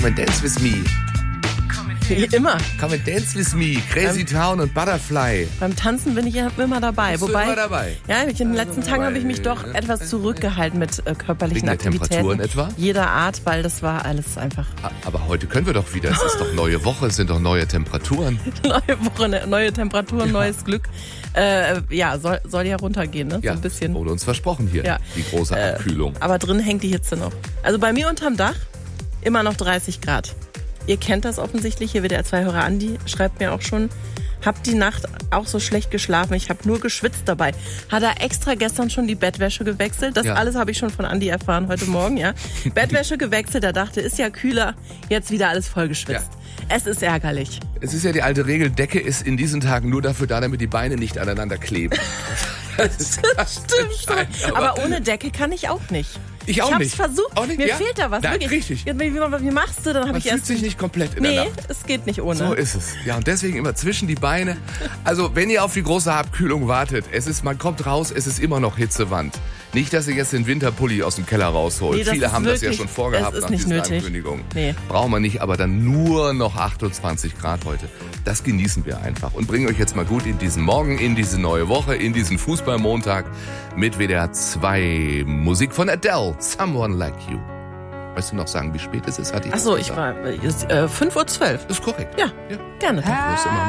Come and Dance With Me. Immer. Come and Dance With Me, Crazy Town und Butterfly. Beim Tanzen bin ich ja immer dabei. Bist du Wobei, immer dabei? Ja, in den letzten Tagen habe ich mich doch etwas zurückgehalten mit körperlichen Wegen der Aktivitäten. Temperaturen etwa? Jeder Art, weil das war alles einfach Aber heute können wir doch wieder. Es ist doch neue Woche, es sind doch neue Temperaturen. neue Woche, neue Temperaturen, neues Glück. Soll ja runtergehen, ne? So ein bisschen. Wurde uns versprochen hier, Ja. die große Abkühlung. Aber drin hängt die Hitze noch. Also bei mir unterm Dach immer noch 30 Grad. Ihr kennt das offensichtlich. Hier WDR 2-Hörer Andi schreibt mir auch schon, hab die Nacht auch so schlecht geschlafen. Ich habe nur geschwitzt dabei. Hat er extra gestern schon die Bettwäsche gewechselt. Das alles habe ich schon von Andi erfahren heute Morgen. Ja, Bettwäsche gewechselt. Er dachte, ist ja kühler. Jetzt wieder alles voll geschwitzt. Ja. Es ist ärgerlich. Es ist ja die alte Regel, Decke ist in diesen Tagen nur dafür da, damit die Beine nicht aneinander kleben. Das stimmt schon. Aber ohne Decke kann ich auch nicht. Ich auch nicht. Ich hab's versucht. Auch nicht? Mir Ja? fehlt da was. Nein, wirklich. richtig. Wie machst du? Dann habe Man ich erst. fühlt sich nicht komplett in der Nacht. Es geht nicht ohne. So ist es. Ja, und deswegen immer zwischen die Beine. Also, wenn ihr auf die große Abkühlung wartet, man kommt raus, es ist immer noch Hitzewand. Nicht, dass ihr jetzt den Winterpulli aus dem Keller rausholt. Nee, Viele haben das ja wirklich, schon vorgehabt es ist nach nicht dieser nötig. Ankündigung. Nee. Brauchen wir nicht, aber dann nur noch 28 Grad heute. Das genießen wir einfach und bringen euch jetzt mal gut in diesen Morgen, in diese neue Woche, in diesen Fußballmontag mit WDR 2 Musik von Adele, Someone Like You. Weißt du noch sagen, wie spät es ist? Achso, ich war 5:12 Uhr. Das ist korrekt. Ja, gerne. Bloß immer